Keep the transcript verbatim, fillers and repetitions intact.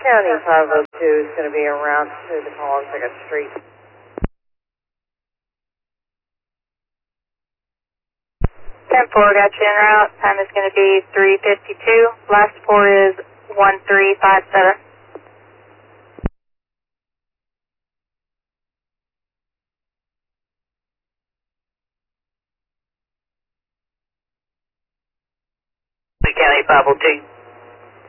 County five oh two is going to be around to the Colossaga Street. ten four, got you en route. Time is going to be three fifty-two. Last port is one three five seven. County five oh two.